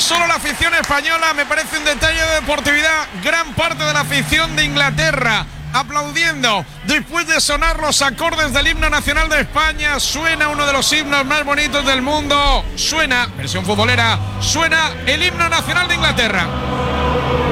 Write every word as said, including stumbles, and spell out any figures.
solo la afición española, me parece un detalle de deportividad. Gran parte de la afición de Inglaterra aplaudiendo después de sonar los acordes del himno nacional de España. Suena uno de los himnos más bonitos del mundo. Suena, versión futbolera, suena el himno nacional de Inglaterra.